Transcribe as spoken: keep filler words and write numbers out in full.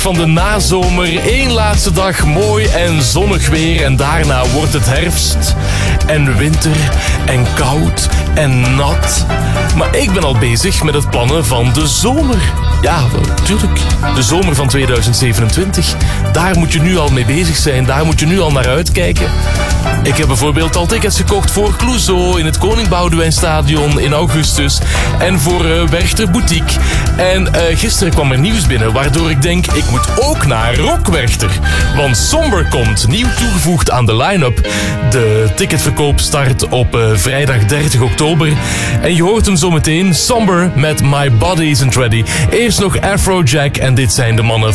van de nazomer. Eén laatste dag mooi en zonnig weer. En daarna wordt het herfst en winter en koud en nat. Maar ik ben al bezig met het plannen van de zomer. Ja, natuurlijk. De zomer van tweeduizend zevenentwintig. Daar moet je nu al mee bezig zijn. Daar moet je nu al naar uitkijken. Ik heb bijvoorbeeld al tickets gekocht voor Clouseau in het Koning Boudewijnstadion in augustus. En voor uh, Werchter Boutique. En uh, gisteren kwam er nieuws binnen waardoor ik denk, ik moet ook naar Rock Werchter. Want Somber komt nieuw toegevoegd aan de line-up. De ticketverkoop start op uh, vrijdag dertig oktober. En je hoort hem zo meteen. Somber met My Body Isn't Ready. Eerst nog Afrojack en dit zijn de mannen